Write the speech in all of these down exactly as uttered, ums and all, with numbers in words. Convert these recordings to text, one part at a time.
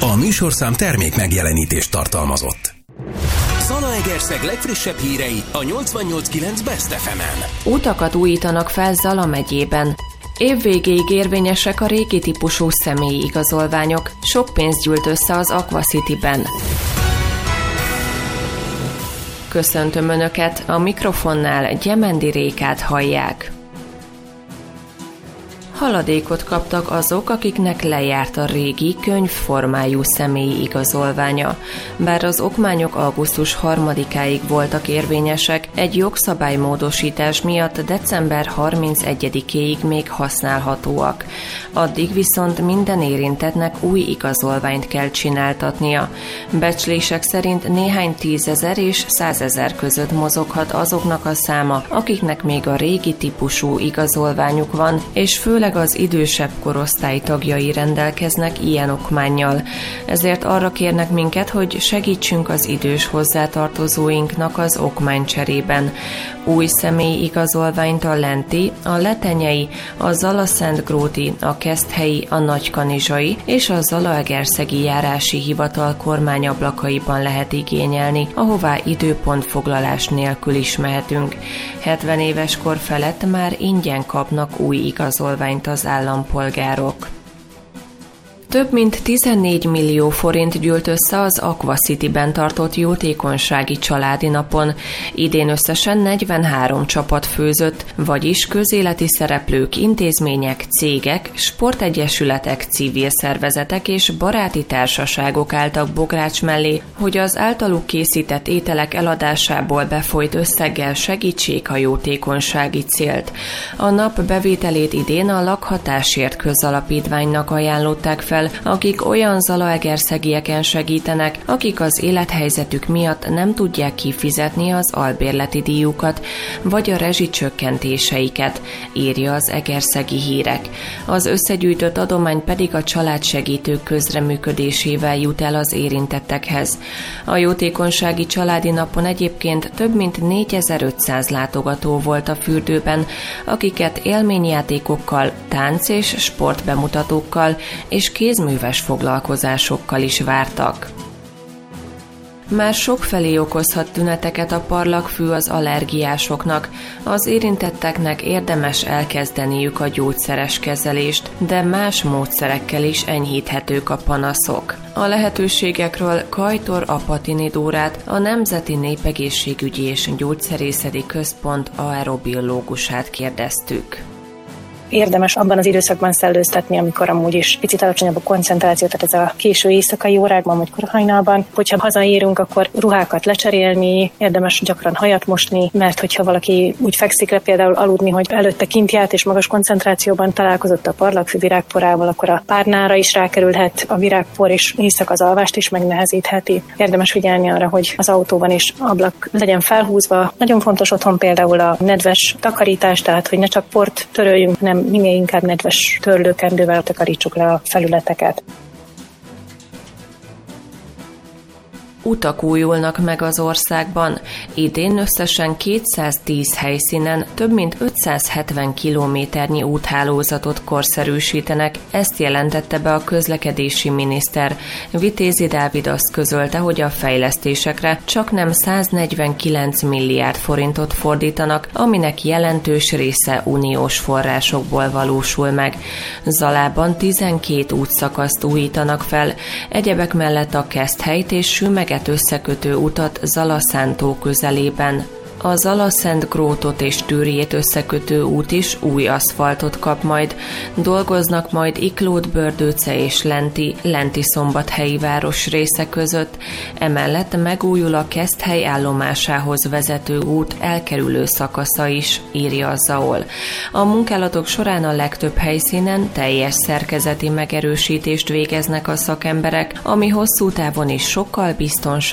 A műsorszám termék megjelenítést tartalmazott. Zalaegerszeg legfrissebb hírei a nyolcvannyolc kilenc Best ef emen. Utakat újítanak fel Zala megyében. Évvégéig érvényesek a régi típusú személyi igazolványok. Sok pénzt gyűlt össze az Aqua Cityben. Köszöntöm Önöket, a mikrofonnál Gyemendi Rékát hallják. Haladékot kaptak azok, akiknek lejárt a régi könyvformájú személyi igazolványa. Bár az okmányok augusztus harmadikáig voltak érvényesek, egy jogszabálymódosítás miatt december harmincegyedikéig még használhatóak. Addig viszont minden érintettnek új igazolványt kell csináltatnia. Becslések szerint néhány tízezer és százezer között mozoghat azoknak a száma, akiknek még a régi típusú igazolványuk van, és főleg az idősebb korosztály tagjai rendelkeznek ilyen okmánnyal. Ezért arra kérnek minket, hogy segítsünk az idős hozzátartozóinknak az okmány cserében. Új személyi igazolványt a Lenti, a Letenyei, a Zala-Szentgróti, a Keszthelyi, a Nagykanizsai és a Zalaegerszegi járási hivatal kormányablakaiban lehet igényelni, ahová időpontfoglalás nélkül is mehetünk. hetven éves kor felett már ingyen kapnak új igazolványt az állampolgárok. Több mint tizennégy millió forint gyűlt össze az Aqua Cityben tartott jótékonysági családi napon. Idén összesen negyvenhárom csapat főzött, vagyis közéleti szereplők, intézmények, cégek, sportegyesületek, civil szervezetek és baráti társaságok álltak bogrács mellé, hogy az általuk készített ételek eladásából befolyt összeggel segítsék a jótékonysági célt. A nap bevételét idén a Lakhatásért Közalapítványnak ajánlották fel, akik olyan zalaegerszegieken segítenek, akik az élethelyzetük miatt nem tudják kifizetni az albérleti díjukat, vagy a rezsicsökkentéseiket, írja az Egerszegi Hírek. Az összegyűjtött adomány pedig a családsegítők közreműködésével jut el az érintettekhez. A jótékonysági családi napon egyébként több mint négyezer-ötszáz látogató volt a fürdőben, akiket élményjátékokkal, tánc- és sportbemutatókkal és kézműves foglalkozásokkal is vártak. Már sokfelé okozhat tüneteket a parlagfű az allergiásoknak. Az érintetteknek érdemes elkezdeniük a gyógyszeres kezelést, de más módszerekkel is enyhíthetők a panaszok. A lehetőségekről Kajtor Apatini Dórát, a Nemzeti Népegészségügyi és Gyógyszerészeti Központ aerobiológusát kérdeztük. Érdemes abban az időszakban szellőztetni, amikor amúgy is picit alacsonyabb a koncentráció, tehát ez a késő éjszakai órákban, vagy korahajnalban. Hogyha hazaérünk, akkor ruhákat lecserélni, érdemes gyakran hajat mosni, mert hogyha valaki úgy fekszik le például aludni, hogy előtte kint járt és magas koncentrációban találkozott a parlagfű virágporával, akkor a párnára is rákerülhet a virágpor, és éjszaka az alvást is megnehezítheti. Érdemes figyelni arra, hogy az autóban is ablak legyen felhúzva. Nagyon fontos otthon például a nedves takarítás, tehát hogy ne csak port töröljünk, nem minél inkább nedves törlőkendővel takarítsuk le a felületeket. Utak újulnak meg az országban. Idén összesen kétszáztíz helyszínen több mint ötszázhetven kilométernyi úthálózatot korszerűsítenek, ezt jelentette be a közlekedési miniszter. Vitézi Dávid azt közölte, hogy a fejlesztésekre csaknem száznegyvenkilenc milliárd forintot fordítanak, aminek jelentős része uniós forrásokból valósul meg. Zalában tizenkét útszakaszt újítanak fel, egyebek mellett a Keszthelyt és Sümege összekötő utat Zala-Szántó közelében. A Zala-Szentgrótot és Tűrjét összekötő út is új aszfaltot kap majd. Dolgoznak majd Iklót, Bördőce és Lenti, Lenti-Szombathelyi városrésze között. Emellett megújul a Keszthely állomásához vezető út elkerülő szakasza is, írja a Zaol. A munkálatok során a legtöbb helyszínen teljes szerkezeti megerősítést végeznek a szakemberek, ami hosszú távon is sokkal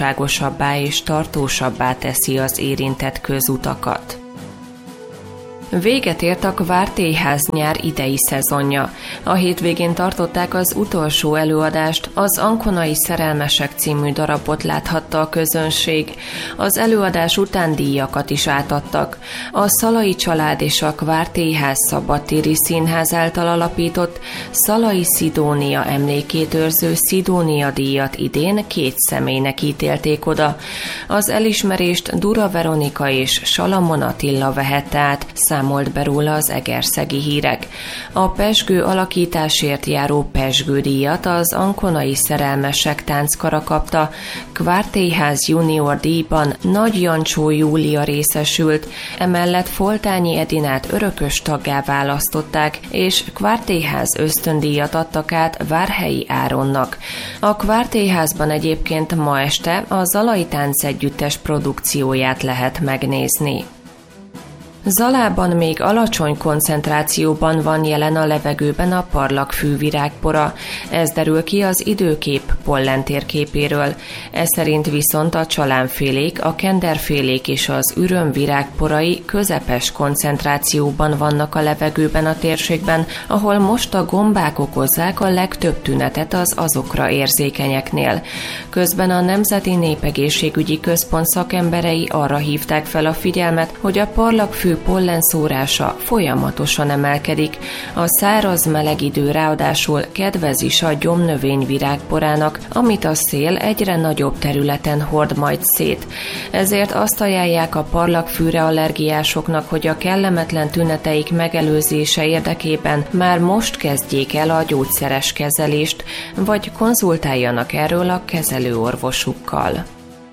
biztonságosabbá és tartósabbá teszi az érintett közutakat. Véget ért a Kvártélyház nyár idei szezonja. A hétvégén tartották az utolsó előadást, az Ankonai Szerelmesek című darabot láthatta a közönség. Az előadás után díjakat is átadtak. A Szalai család és a Kvártélyház szabadtéri színház által alapított Szalai Szidónia emlékét őrző Szidónia díjat idén két személynek ítélték oda. Az elismerést Dura Veronika és Salamon Attila vehette át, számolt be róla az Egerszegi Hírek. A pezsgő alakításért járó pezsgődíjat az Ankonai Szerelmesek tánckara kapta, Kvártélyház junior díjban Nagy Jancsó Júlia részesült, emellett Foltányi Edinát örökös taggá választották, és Kvártélyház ösztöndíjat adtak át Várhelyi Áronnak. A Kvártélyházban egyébként ma este a Zalai Táncegyüttes produkcióját lehet megnézni. Zalában még alacsony koncentrációban van jelen a levegőben a parlagfű virágpora. Ez derül ki az időkép pollen térképéről. Ez szerint viszont a csalánfélék, a kenderfélék és az üröm virágporai közepes koncentrációban vannak a levegőben a térségben, ahol most a gombák okozzák a legtöbb tünetet az azokra érzékenyeknél. Közben a Nemzeti Népegészségügyi Központ szakemberei arra hívták fel a figyelmet, hogy a parlagfű pollenszórása folyamatosan emelkedik. A száraz meleg idő ráadásul kedvez is a gyomnövény virágporának, amit a szél egyre nagyobb területen hord majd szét. Ezért azt ajánlják a parlagfűre allergiásoknak, hogy a kellemetlen tüneteik megelőzése érdekében már most kezdjék el a gyógyszeres kezelést, vagy konzultáljanak erről a kezelőorvosukkal.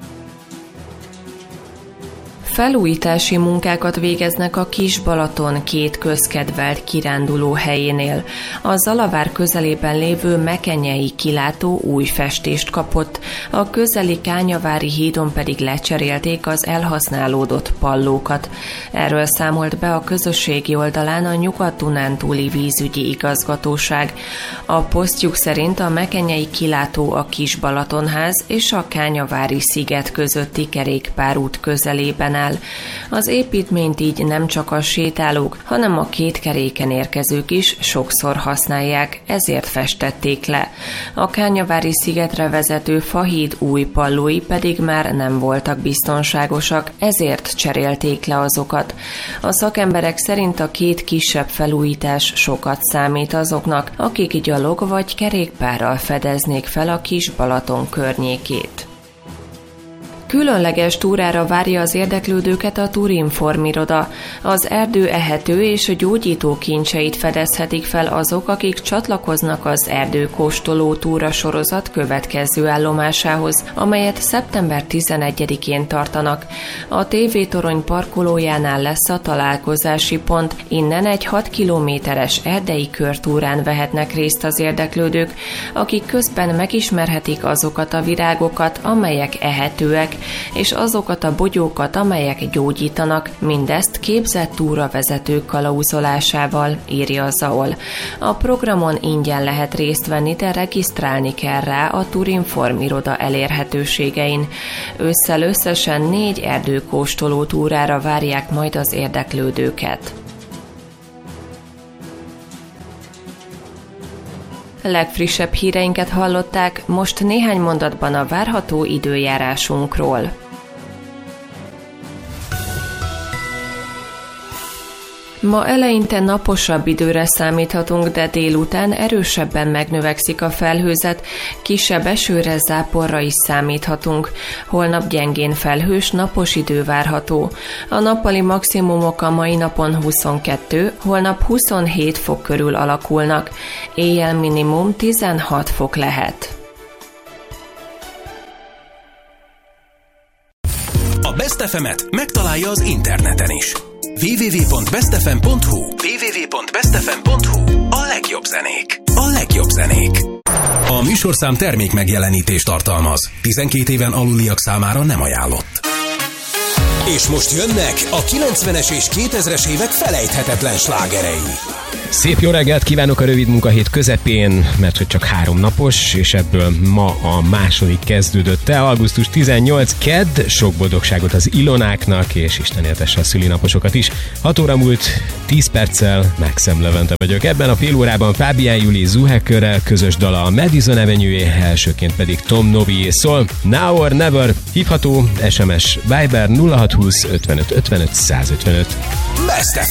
Felújítási munkákat végeznek a Kis-Balaton két közkedvelt kiránduló helyénél. A Zalavár közelében lévő Mekenyei kilátó új festést kapott, a közeli Kányavári hídon pedig lecserélték az elhasználódott pallókat. Erről számolt be a közösségi oldalán a Nyugat-Dunántúli vízügyi igazgatóság. A posztjuk szerint a Mekenyei kilátó a Kis-Balatonház és a Kányavári sziget közötti kerékpárút közelében áll. Az építményt így nem csak a sétálók, hanem a két keréken érkezők is sokszor használják, ezért festették le. A Kányavári szigetre vezető fahíd új pallói pedig már nem voltak biztonságosak, ezért cserélték le azokat. A szakemberek szerint a két kisebb felújítás sokat számít azoknak, akik gyalog vagy kerékpárral fedeznék fel a Kis-Balaton környékét. Különleges túrára várja az érdeklődőket a Turinform iroda. Az erdő ehető és gyógyító kincseit fedezhetik fel azok, akik csatlakoznak az erdőkóstoló túra sorozat következő állomásához, amelyet szeptember tizenegyedikén tartanak. A té vé-torony parkolójánál lesz a találkozási pont, innen egy hat kilométeres erdei körtúrán vehetnek részt az érdeklődők, akik közben megismerhetik azokat a virágokat, amelyek ehetőek, és azokat a bogyókat, amelyek gyógyítanak, mindezt képzett túravezetők kalauzolásával, írja a Zaol. A programon ingyen lehet részt venni, de regisztrálni kell rá a Turinform iroda elérhetőségein. Ősszel összesen négy erdőkóstoló túrára várják majd az érdeklődőket. Legfrissebb híreinket hallották, most néhány mondatban a várható időjárásunkról. Ma eleinte naposabb időre számíthatunk, de délután erősebben megnövekszik a felhőzet, kisebb esőre, záporra is számíthatunk. Holnap gyengén felhős, napos idő várható. A nappali maximumok a mai napon huszonkettő, holnap huszonhét fok körül alakulnak. Éjjel minimum tizenhat fok lehet. A Best ef emet megtalálja az interneten is. double-u double-u double-u pont best f m pont h u double-u double-u double-u pont best f m pont h u A legjobb zenék. A legjobb zenék. A műsorszám termék megjelenítést tartalmaz. tizenkét éven aluliak számára nem ajánlott. És most jönnek a kilencvenes és kétezres évek felejthetetlen slágerei. Szép jó reggelt kívánok a rövid munkahét közepén, mert hogy csak három napos, és ebből ma a második kezdődött el. augusztus tizennyolc kedd, sok boldogságot az Ilonáknak, és Isten éltesse a szülinaposokat is. hat óra múlt tíz perccel, Maxem Levente vagyok. Ebben a fél órában Fábián Juli Zuhekörrel közös dala a Madison Avenue-é, elsőként pedig Tom Novi szól. Now or Never, hívható es em es Viber nulla hat húsz ötvenöt ötvenöt százötvenöt.